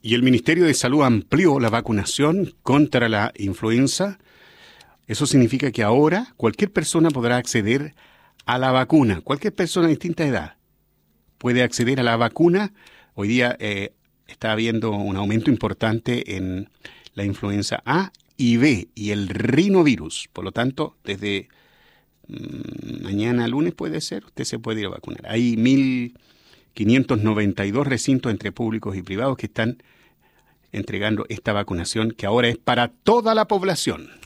Y el Ministerio de Salud amplió la vacunación contra la influenza. Eso significa que ahora cualquier persona podrá acceder a la vacuna. Cualquier persona de distinta edad puede acceder a la vacuna. Hoy día está habiendo un aumento importante en la influenza A y B y el rinovirus. Por lo tanto, desde mañana lunes puede ser, usted se puede ir a vacunar. Hay 1.592 recintos entre públicos y privados que están entregando esta vacunación que ahora es para toda la población.